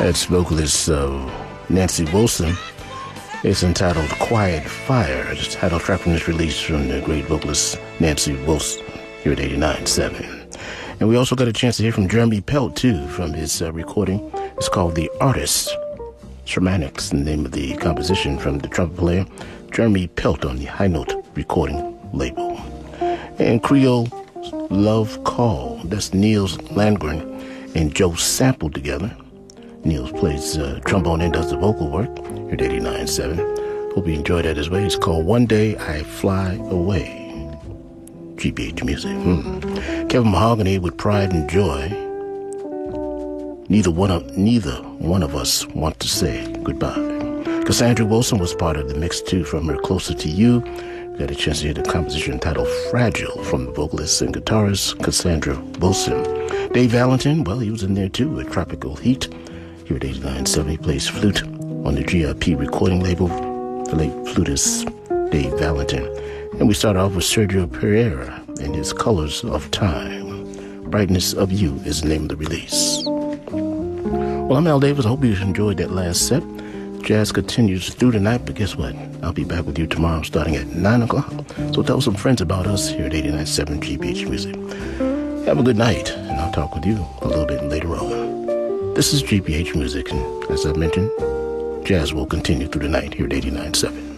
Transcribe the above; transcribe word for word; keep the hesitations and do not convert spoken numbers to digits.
That's vocalist uh, Nancy Wilson. It's entitled Quiet Fire. It's the title track from this release from the great vocalist Nancy Wilson here at eighty-nine point seven. And we also got a chance to hear from Jeremy Pelt, too, from his uh, recording. It's called The Artist. Shermanics, the name of the composition from the trumpet player Jeremy Pelt on the High Note recording label. And Creole Love Call. That's Niels Landgren and Joe Sample together. Niels plays uh, trombone and does the vocal work here at eighty-nine point seven. Hope you enjoyed that as well. It's called One Day I Fly Away. G B H Music. Hmm. Kevin Mahogany with Pride and Joy. Neither one of neither one of us want to say goodbye. Cassandra Wilson was part of the mix too from her Closer to You. We got a chance to hear the composition entitled Fragile from the vocalist and guitarist Cassandra Wilson. Dave Valentin, well, he was in there too with Tropical Heat. Here at eighty-nine point seven, he plays flute on the G R P recording label, the late flutist Dave Valentin. And we start off with Sergio Pereira and his Colors of Time. Brightness of You is the name of the release. Well, I'm Al Davis. I hope you enjoyed that last set. Jazz continues through the night, but guess what? I'll be back with you tomorrow starting at nine o'clock. So tell some friends about us here at eighty-nine point seven G B H Music. Have a good night, and I'll talk with you a little bit later on. This is G B H Music, and as I mentioned, jazz will continue through the night here at eighty-nine point seven.